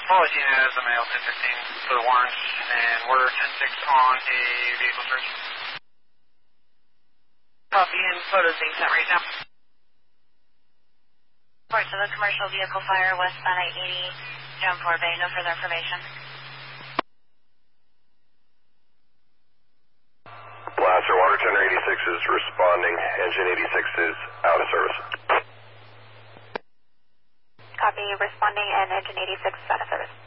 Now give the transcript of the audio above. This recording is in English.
Policy has a male 1015 for the warrants, and we're 10-6 on a vehicle search. Copy, and photos being sent right now. Report to the commercial vehicle fire westbound I-80, Jump-Fort Bay. No further information. Blaster, Water Tender 86 is responding. Engine 86 is out of service. Copy, responding, and engine 86 is out of service.